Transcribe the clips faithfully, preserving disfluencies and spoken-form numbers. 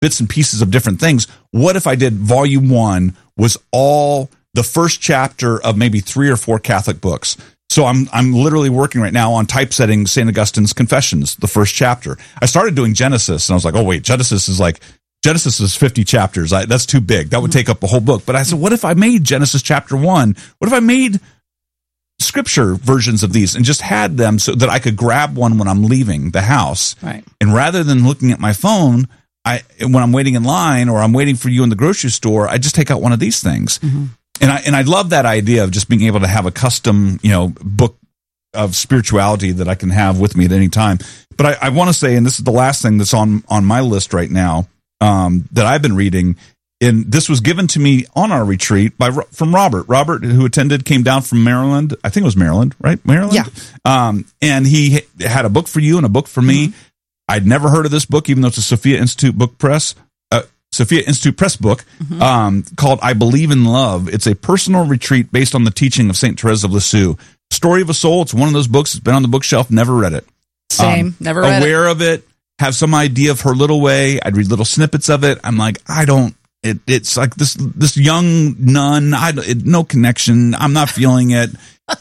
bits and pieces of different things. What if I did volume one was all the first chapter of maybe three or four Catholic books? So I'm I'm literally working right now on typesetting Saint Augustine's Confessions, the first chapter. I started doing Genesis, and I was like, oh, wait, Genesis is like, Genesis is fifty chapters. I, that's too big. That would take up a whole book. But I said, what if I made Genesis chapter one? What if I made scripture versions of these and just had them so that I could grab one when I'm leaving the house? Right. And rather than looking at my phone, I when I'm waiting in line or I'm waiting for you in the grocery store, I just take out one of these things. Mm-hmm. And I and I love that idea of just being able to have a custom, you know, book of spirituality that I can have with me at any time. But I, I want to say, and this is the last thing that's on on my list right now, um, that I've been reading. And this was given to me on our retreat by from Robert. Robert, who attended, came down from Maryland. I think it was Maryland, right? Maryland. Yeah. Um, and he had a book for you and a book for me. Mm-hmm. I'd never heard of this book, even though it's a Sophia Institute Book Press. Sophia Institute Press book mm-hmm. um, called I Believe in Love. It's a personal retreat based on the teaching of Saint Therese of Lisieux. Story of a Soul. It's one of those books that's been on the bookshelf, never read it. Same, um, never read aware it. of it, have some idea of her little way. I'd read little snippets of it. I'm like, I don't, it, it's like this this young nun, I, it, no connection. I'm not feeling it.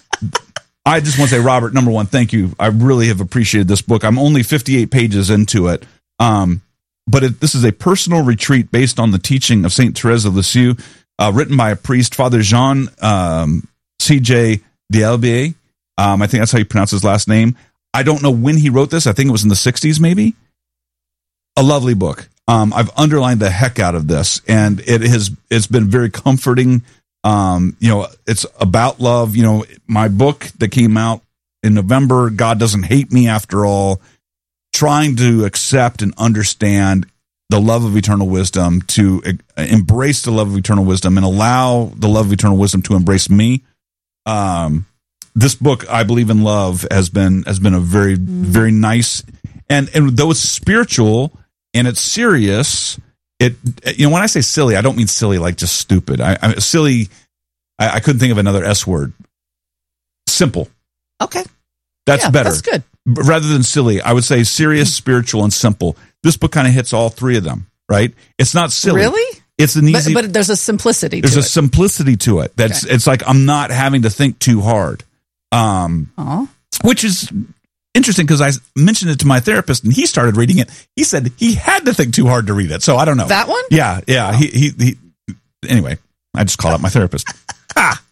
I just want to say, Robert, number one, thank you. I really have appreciated this book. I'm only fifty-eight pages into it. Um, But it, this is a personal retreat based on the teaching of Saint Therese of Lisieux, uh, written by a priest, Father Jean um, C J D'Albe. Um, I think that's how you pronounce his last name. I don't know when he wrote this. I think it was in the sixties, maybe. A lovely book. Um, I've underlined the heck out of this, and it has it's been very comforting. Um, you know, it's about love. You know, my book that came out in November, God Doesn't Hate Me After All. Trying to accept and understand the love of eternal wisdom, to embrace the love of eternal wisdom and allow the love of eternal wisdom to embrace me. Um, this book, I Believe in Love, has been has been a very, mm. very nice, and, and though it's spiritual and it's serious, it you know when I say silly, I don't mean silly like just stupid. I, I silly, I, I couldn't think of another S word. Simple. Okay. That's yeah, better. That's good. Rather than silly, I would say serious, spiritual, and simple. This book kind of hits all three of them, right? It's not silly. Really? It's an easy. But, but there's a simplicity. There's to a it. simplicity to it. That's okay. It's like I'm not having to think too hard, um, Aww. Which is interesting because I mentioned it to my therapist and he started reading it. He said he had to think too hard to read it. So I don't know that one. Yeah, yeah. Oh. He, he he. Anyway, I just called out my therapist. ah.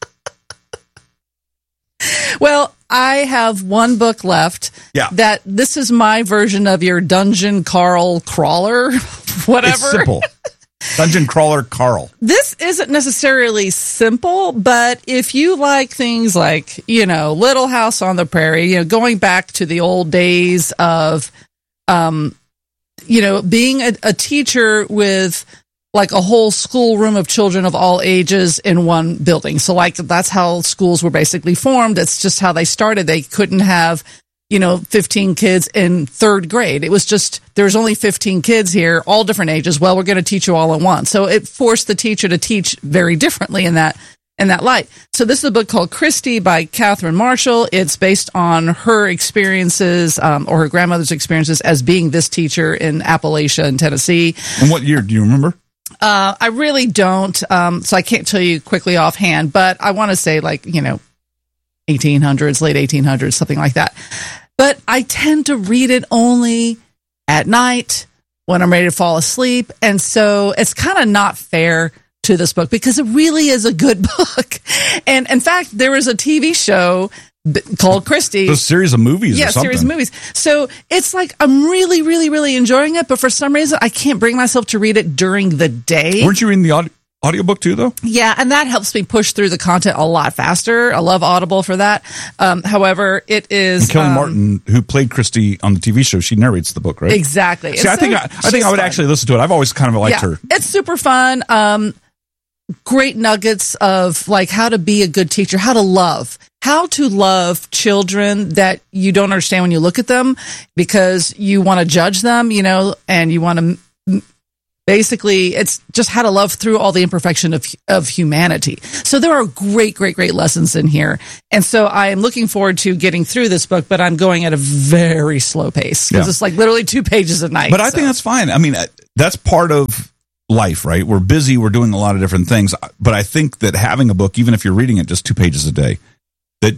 Well, I have one book left. Yeah. That this is my version of your Dungeon Carl Crawler, whatever. It's simple. Dungeon Crawler Carl. This isn't necessarily simple, but if you like things like, you know, Little House on the Prairie, you know, going back to the old days of, um, you know, being a, a teacher with like a whole schoolroom of children of all ages in one building. So like that's how schools were basically formed. It's just how they started. They couldn't have, you know, fifteen kids in third grade. It was just, there's only fifteen kids here, all different ages. Well, we're going to teach you all at once. So it forced the teacher to teach very differently in that, in that light. So this is a book called Christy by Catherine Marshall. It's based on her experiences, um, or her grandmother's experiences as being this teacher in Appalachia in Tennessee. And what year do you remember? Uh, I really don't, um, so I can't tell you quickly offhand, but I want to say like, you know, eighteen hundreds, late eighteen hundreds, something like that. But I tend to read it only at night when I'm ready to fall asleep. And so it's kind of not fair to this book because it really is a good book. And in fact, there was a T V show called Christy. A series of movies yeah, or something. series of movies. So it's like I'm really, really, really enjoying it, but for some reason I can't bring myself to read it during the day. Weren't you reading the audio, audiobook too, though? Yeah, and that helps me push through the content a lot faster. I love Audible for that. Um, however, it is... And Kelly um, Martin, who played Christy on the T V show, she narrates the book, right? Exactly. See, I think I, I think I would fun. actually listen to it. I've always kind of liked yeah, her. It's super fun. Um, great nuggets of like how to be a good teacher, how to love. How to love children that you don't understand when you look at them because you want to judge them, you know, and you want to m- Basically, it's just how to love through all the imperfection of of humanity. So there are great, great, great lessons in here. And so I am looking forward to getting through this book, but I'm going at a very slow pace because Yeah. it's like literally two pages a night. But I so. think that's fine. I mean, that's part of life, right? We're busy. We're doing a lot of different things. But I think that having a book, even if you're reading it just two pages a day, that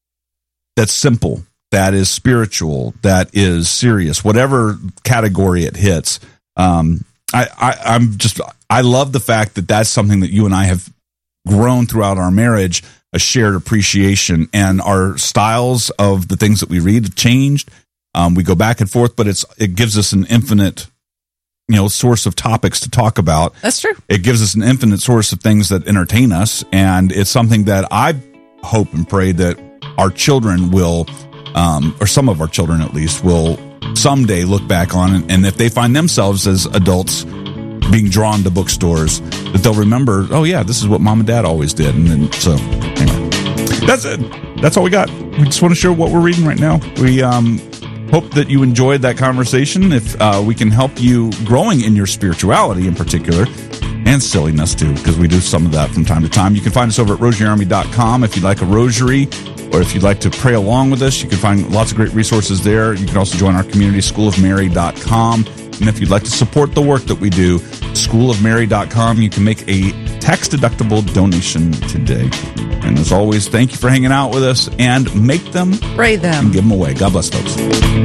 that's simple, that is spiritual, that is serious, whatever category it hits. Um, I, I, I'm just, I love the fact that that's something that you and I have grown throughout our marriage, a shared appreciation, and our styles of the things that we read have changed. Um, we go back and forth, but it's, it gives us an infinite, you know, source of topics to talk about. That's true. It gives us an infinite source of things that entertain us. And it's something that I hope and pray that our children will, um, or some of our children at least, will someday look back on, and, and if they find themselves as adults being drawn to bookstores, that they'll remember, oh yeah, this is what mom and dad always did. And then, so anyway, that's it. That's all we got. We just want to share what we're reading right now. We um, hope that you enjoyed that conversation. If uh, we can help you growing in your spirituality in particular, and silliness too, because we do some of that from time to time. You can find us over at rosary army dot com if you'd like a rosary, or if you'd like to pray along with us. You can find lots of great resources there. You can also join our community, school of mary dot com. And if you'd like to support the work that we do, school of mary dot com, you can make a tax-deductible donation today. And as always, thank you for hanging out with us, and make them, Pray them, and give them away. God bless, folks.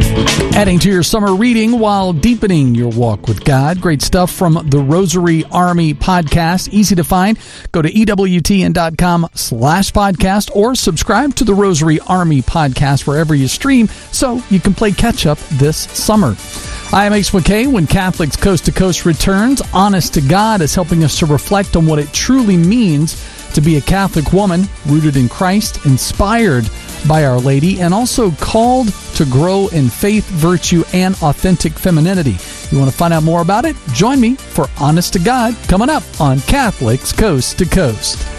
Adding to your summer reading while deepening your walk with God. Great stuff from the Rosary Army podcast. Easy to find. Go to E W T N dot com slash podcast or subscribe to the Rosary Army podcast wherever you stream so you can play catch up this summer. I am H. McKay. When Catholics Coast to Coast returns, Honest to God is helping us to reflect on what it truly means to be a Catholic woman, rooted in Christ, inspired by Our Lady, and also called to grow in faith, virtue, and authentic femininity. You want to find out more about it? Join me for Honest to God coming up on Catholics Coast to Coast.